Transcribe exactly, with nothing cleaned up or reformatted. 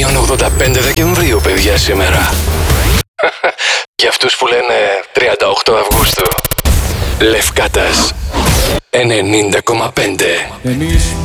μείον ογδόντα πέντε Δεκεμβρίου, παιδιά, σήμερα. Για αυτούς που λένε τριάντα οκτώ Αυγούστου. Λευκάτας ενενήντα κόμμα πέντε. Εμείς